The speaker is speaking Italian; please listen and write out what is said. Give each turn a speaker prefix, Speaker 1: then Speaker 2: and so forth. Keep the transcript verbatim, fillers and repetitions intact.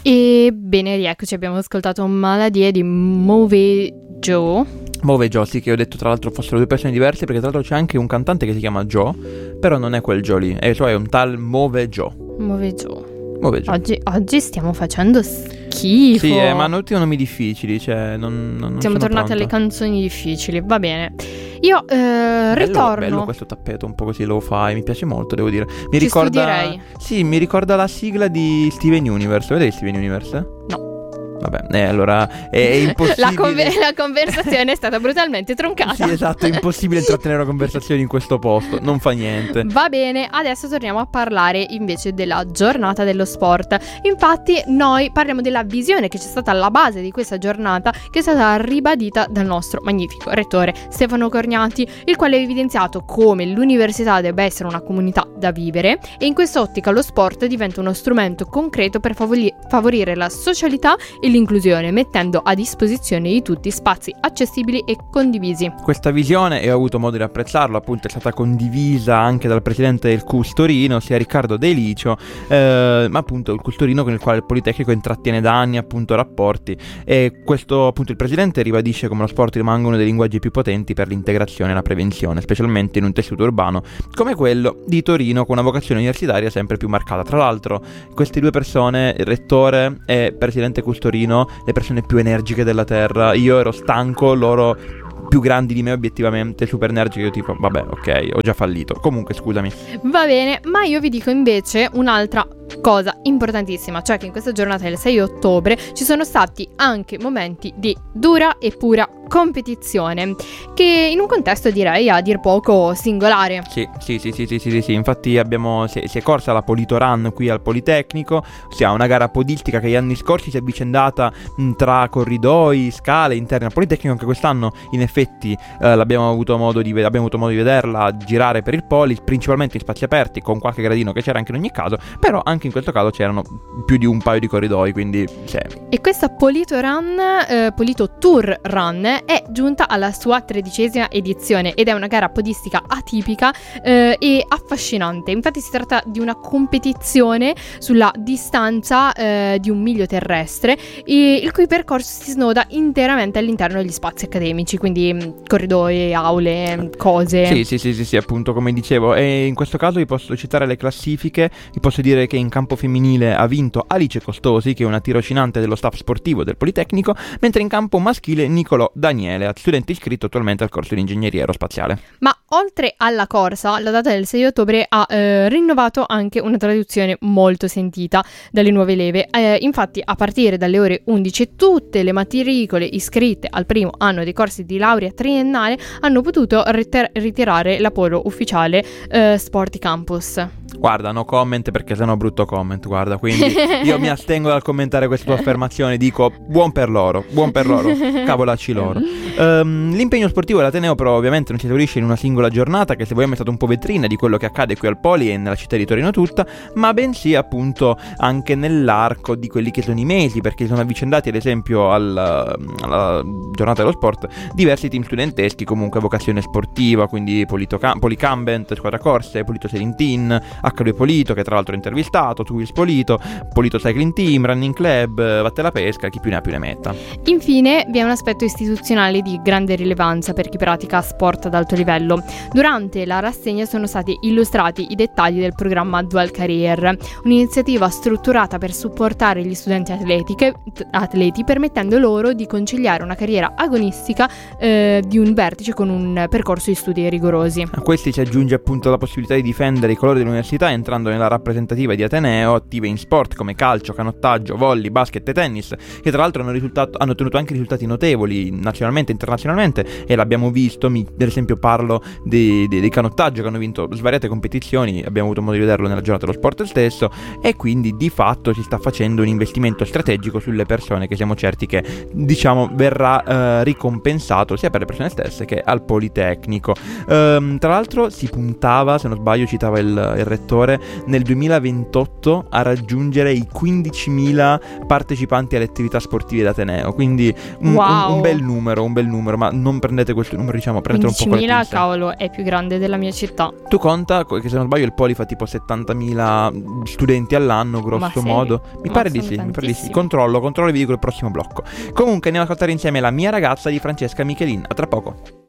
Speaker 1: E bene, rieccoci, abbiamo ascoltato Maladie di Mauvais Joe.
Speaker 2: Mauvais Joe, sì, che ho detto tra l'altro fossero due persone diverse, perché tra l'altro c'è anche un cantante che si chiama Joe, però non è quel Joe lì, e cioè è un tal Mauvais Joe.
Speaker 1: Mauvais Joe.
Speaker 2: Mauvais Joe.
Speaker 1: Oggi, oggi stiamo facendo schifo.
Speaker 2: Sì, eh, ma hanno tutti nomi difficili, cioè non, non
Speaker 1: Siamo
Speaker 2: sono
Speaker 1: tornati
Speaker 2: pronto.
Speaker 1: alle canzoni difficili, va bene. Io eh,
Speaker 2: Bello,
Speaker 1: ritorno.
Speaker 2: bello questo tappeto un po' così lo fai, mi piace molto, devo dire. Mi
Speaker 1: Ci
Speaker 2: ricorda
Speaker 1: studierei.
Speaker 2: Sì, mi ricorda la sigla di Steven Universe. Vedete Steven Universe?
Speaker 1: No.
Speaker 2: Vabbè, eh, allora è, è impossibile.
Speaker 1: La, conver- la conversazione è stata brutalmente troncata.
Speaker 2: Sì, esatto, è impossibile intrattenere una conversazione in questo posto, non fa niente.
Speaker 1: Va bene, adesso torniamo a parlare invece della giornata dello sport. Infatti noi parliamo della visione che c'è stata alla base di questa giornata, che è stata ribadita dal nostro magnifico rettore Stefano Cornati, il quale ha evidenziato come l'università debba essere una comunità da vivere, e in quest'ottica lo sport diventa uno strumento concreto per favoli- favorire la socialità e l'inclusione, mettendo a disposizione di tutti spazi accessibili e condivisi.
Speaker 2: Questa visione, e ho avuto modo di apprezzarlo, appunto è stata condivisa anche dal presidente del C U S Torino, sia Riccardo De Licio, eh, ma appunto il C U S Torino con il quale il Politecnico intrattiene da anni appunto rapporti, e questo appunto il presidente ribadisce come lo sport rimanga uno dei linguaggi più potenti per l'integrazione e la prevenzione, specialmente in un tessuto urbano come quello di Torino, con una vocazione universitaria sempre più marcata. Tra l'altro queste due persone, il rettore e presidente C U S Torino, le persone più energiche della terra. Io ero stanco, loro più grandi di me obiettivamente, super energiche. Io tipo vabbè, ok, ho già fallito. Comunque scusami.
Speaker 1: Va bene, ma io vi dico invece un'altra cosa importantissima, cioè che in questa giornata del sei ottobre ci sono stati anche momenti di dura e pura competizione, che in un contesto direi a dir poco singolare.
Speaker 2: Sì, sì, sì, sì, sì, sì, sì, sì. Infatti abbiamo, si, si è corsa la Polito Run qui al Politecnico, ossia una gara podistica che gli anni scorsi si è avvicendata mh, tra corridoi, scale interne al Politecnico. Anche quest'anno in effetti eh, l'abbiamo avuto modo di abbiamo avuto modo di vederla girare per il Poli, principalmente in spazi aperti, con qualche gradino che c'era anche in ogni caso, però anche in questo caso c'erano più di un paio di corridoi, quindi sì.
Speaker 1: E questa Polito Run, eh, Polito Tour Run, è giunta alla sua tredicesima edizione ed è una gara podistica atipica eh, e affascinante. Infatti si tratta di una competizione sulla distanza eh, di un miglio terrestre, e il cui percorso si snoda interamente all'interno degli spazi accademici, quindi mh, corridoi, aule, cose.
Speaker 2: Sì, sì, sì, sì, sì, appunto, come dicevo. E in questo caso vi posso citare le classifiche. Vi posso dire che in campo femminile ha vinto Alice Costosi, che è una tirocinante dello staff sportivo del Politecnico, mentre in campo maschile Nicolò Daniele, studente iscritto attualmente al corso di ingegneria aerospaziale.
Speaker 1: Ma oltre alla corsa, la data del sei ottobre ha eh, rinnovato anche una tradizione molto sentita dalle nuove leve. Eh, infatti a partire dalle ore undici tutte le matricole iscritte al primo anno dei corsi di laurea triennale hanno potuto riter- ritirare l'aporo ufficiale eh, Sporty Campus.
Speaker 2: Guarda, no comment, perché sennò brutto comment, guarda, quindi io mi astengo dal commentare questa tua affermazione, dico buon per loro, buon per loro, cavolacci loro. Um, l'impegno sportivo dell'Ateneo però ovviamente non si esaurisce in una singola giornata, che se vogliamo è stata un po' vetrina di quello che accade qui al Poli e nella città di Torino tutta, ma bensì appunto anche nell'arco di quelli che sono i mesi, perché sono avvicendati ad esempio al, alla giornata dello sport diversi team studenteschi, comunque vocazione sportiva, quindi Polito Cam- Policambent, Squadra Corse, Polito Serentin, acca due Polito, che tra l'altro ho intervistato, Twilis Polito, Polito Cycling Team, Running Club, Vatte la Pesca, chi più ne ha più ne metta.
Speaker 1: Infine vi è un aspetto istituzionale di grande rilevanza per chi pratica sport ad alto livello. Durante la rassegna sono stati illustrati i dettagli del programma Dual Career, un'iniziativa strutturata per supportare gli studenti atletiche, atleti, permettendo loro di conciliare una carriera agonistica eh, di un vertice con un percorso di studi rigorosi.
Speaker 2: A questi si aggiunge appunto la possibilità di difendere i colori dell'università entrando nella rappresentativa di Ateneo, attive in sport come calcio, canottaggio, volley, basket e tennis, che tra l'altro hanno, risultato, hanno ottenuto anche risultati notevoli nazionalmente e internazionalmente, e l'abbiamo visto, mi, per esempio parlo dei, dei, dei canottaggio, che hanno vinto svariate competizioni, abbiamo avuto modo di vederlo nella giornata dello sport stesso, e quindi di fatto si sta facendo un investimento strategico sulle persone, che siamo certi che diciamo verrà eh, ricompensato sia per le persone stesse che al Politecnico. Ehm, tra l'altro si puntava, se non sbaglio citava il, il rettore settore nel duemilaventotto a raggiungere i quindicimila partecipanti alle attività sportive d'Ateneo, quindi un,
Speaker 1: wow.
Speaker 2: un, un bel numero, un bel numero, ma non prendete questo numero, diciamo, prendete un po' con le
Speaker 1: quindicimila,
Speaker 2: pinze.
Speaker 1: cavolo, è più grande della mia città.
Speaker 2: Tu conta che, se non sbaglio, il Poli fa tipo settantamila studenti all'anno, grosso modo. Mi
Speaker 1: Ma
Speaker 2: pare di sì, mi pare di sì. Controllo, controllo e vi dico il prossimo blocco. Comunque andiamo ad ascoltare insieme La mia ragazza di Francesca Michelin. A tra poco.